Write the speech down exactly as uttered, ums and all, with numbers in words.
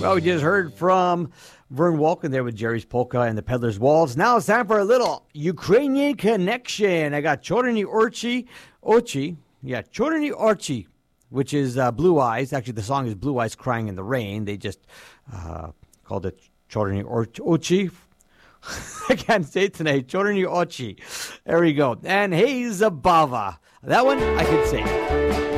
Well, we just heard from Vern Walken there with Jerry's Polka and the Peddler's Waltz. Now it's time for a little Ukrainian connection. I got Chorny Orchi, Ochi, yeah, Chorny Orchi, which is uh, Blue Eyes. Actually, the song is Blue Eyes Crying in the Rain. They just uh, called it Chorny Ochi. I can't say it tonight. Chorny Ochi. There we go. And Hey Zabava. That one I could say.